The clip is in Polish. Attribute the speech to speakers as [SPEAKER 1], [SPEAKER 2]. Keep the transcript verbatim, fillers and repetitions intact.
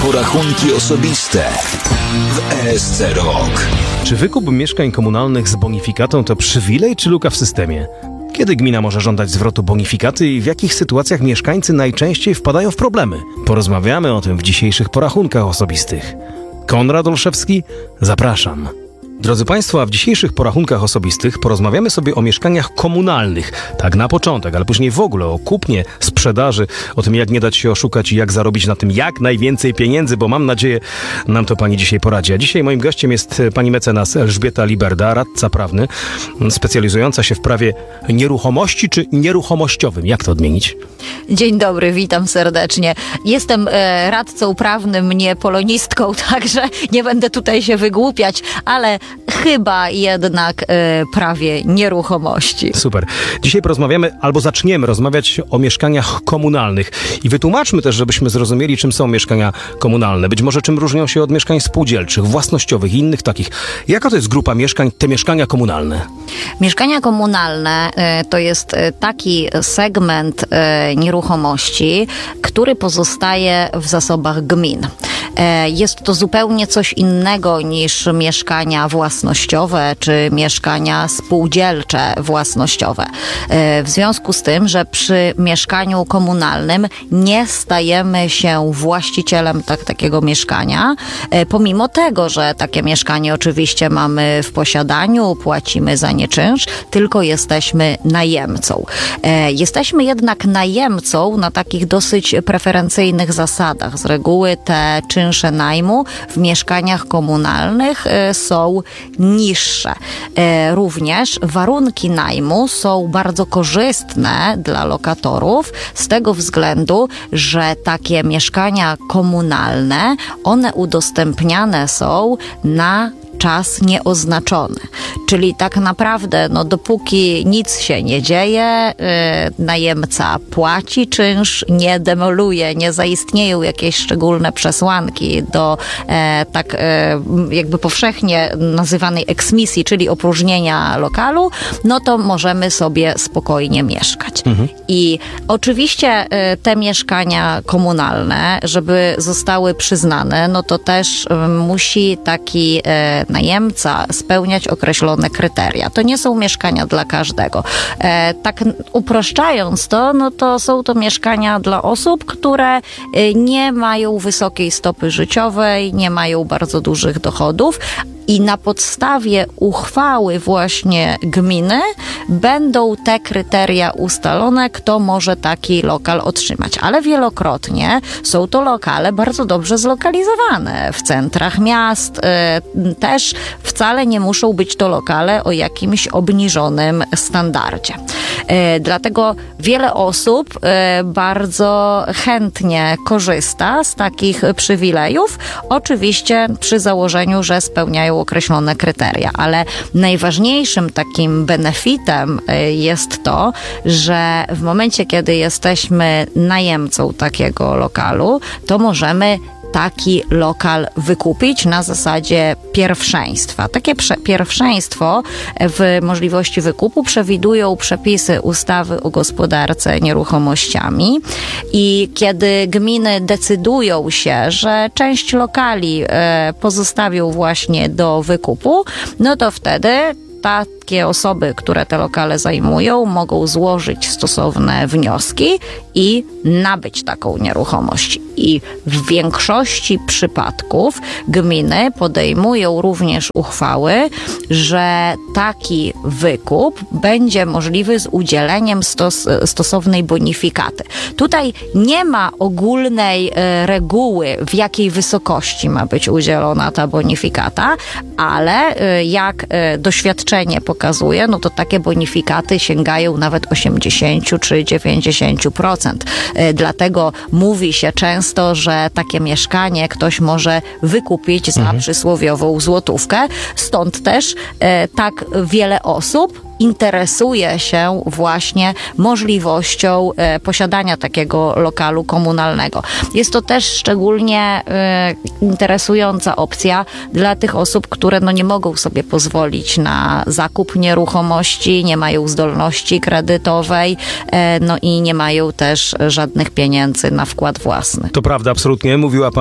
[SPEAKER 1] porachunki osobiste w E S C Rok.
[SPEAKER 2] Czy wykup mieszkań komunalnych z bonifikatą to przywilej czy luka w systemie? Kiedy gmina może żądać zwrotu bonifikaty i w jakich sytuacjach mieszkańcy najczęściej wpadają w problemy? Porozmawiamy o tym w dzisiejszych porachunkach osobistych. Konrad Olszewski, zapraszam. Drodzy Państwo, a w dzisiejszych porachunkach osobistych porozmawiamy sobie o mieszkaniach komunalnych. Tak na początek, ale później w ogóle o kupnie, sprzedaży, o tym jak nie dać się oszukać i jak zarobić na tym jak najwięcej pieniędzy, bo mam nadzieję, nam to Pani dzisiaj poradzi. A dzisiaj moim gościem jest Pani mecenas Elżbieta Liberda, radca prawny, specjalizująca się w prawie nieruchomości czy nieruchomościowym. Jak to odmienić?
[SPEAKER 3] Dzień dobry, witam serdecznie. Jestem e, radcą prawnym, nie polonistką, także nie będę tutaj się wygłupiać, ale chyba jednak e, prawie nieruchomości.
[SPEAKER 2] Super. Dzisiaj porozmawiamy, albo zaczniemy rozmawiać o mieszkaniach komunalnych i wytłumaczmy też, żebyśmy zrozumieli, czym są mieszkania komunalne. Być może czym różnią się od mieszkań spółdzielczych, własnościowych i innych takich. Jaka to jest grupa mieszkań, te mieszkania komunalne?
[SPEAKER 3] Mieszkania komunalne e, to jest e, taki segment e, nieruchomości, który pozostaje w zasobach gmin. E, jest to zupełnie coś innego niż mieszkania własnościowe czy mieszkania spółdzielcze własnościowe. E, w związku z tym, że przy mieszkaniu komunalnym nie stajemy się właścicielem tak, takiego mieszkania, e, pomimo tego, że takie mieszkanie oczywiście mamy w posiadaniu, płacimy za nie czynsz, tylko jesteśmy najemcą. E, jesteśmy jednak najemcą na takich dosyć preferencyjnych zasadach. Z reguły te czynsze najmu w mieszkaniach komunalnych e, są niższe. E, również warunki najmu są bardzo korzystne dla lokatorów z tego względu, że takie mieszkania komunalne, one udostępniane są na czas nieoznaczony. Czyli tak naprawdę, no dopóki nic się nie dzieje, yy, najemca płaci czynsz, nie demoluje, nie zaistnieją jakieś szczególne przesłanki do e, tak e, jakby powszechnie nazywanej eksmisji, czyli opróżnienia lokalu, no to możemy sobie spokojnie mieszkać. Mhm. I oczywiście e, te mieszkania komunalne, żeby zostały przyznane, no to też e, musi taki e, najemca spełniać określone kryteria. To nie są mieszkania dla każdego. E, tak uproszczając to, no to są to mieszkania dla osób, które e, nie mają wysokiej stopy życiowej, nie mają bardzo dużych dochodów, i na podstawie uchwały właśnie gminy będą te kryteria ustalone, kto może taki lokal otrzymać. Ale wielokrotnie są to lokale bardzo dobrze zlokalizowane w centrach miast. Yy, też wcale nie muszą być to lokale o jakimś obniżonym standardzie. Yy, dlatego wiele osób yy, bardzo chętnie korzysta z takich przywilejów. Oczywiście przy założeniu, że spełniają określone kryteria, ale najważniejszym takim benefitem jest to, że w momencie, kiedy jesteśmy najemcą takiego lokalu, to możemy taki lokal wykupić na zasadzie pierwszeństwa. Takie prze- pierwszeństwo w możliwości wykupu przewidują przepisy ustawy o gospodarce nieruchomościami i kiedy gminy decydują się, że część lokali e, pozostawią właśnie do wykupu, no to wtedy takie osoby, które te lokale zajmują, mogą złożyć stosowne wnioski i nabyć taką nieruchomość. I w większości przypadków gminy podejmują również uchwały, że taki wykup będzie możliwy z udzieleniem stos- stosownej bonifikaty. Tutaj nie ma ogólnej e, reguły, w jakiej wysokości ma być udzielona ta bonifikata, ale e, jak e, doświadczenie pokazuje, no to takie bonifikaty sięgają nawet osiemdziesiąt czy dziewięćdziesiąt procent. E, dlatego mówi się często, że takie mieszkanie ktoś może wykupić za mhm. przysłowiową złotówkę. Stąd też e, tak wiele osób interesuje się właśnie możliwością e, posiadania takiego lokalu komunalnego. Jest to też szczególnie e, interesująca opcja dla tych osób, które no, nie mogą sobie pozwolić na zakup nieruchomości, nie mają zdolności kredytowej, e, no i nie mają też żadnych pieniędzy na wkład własny.
[SPEAKER 2] To prawda, absolutnie. Mówiła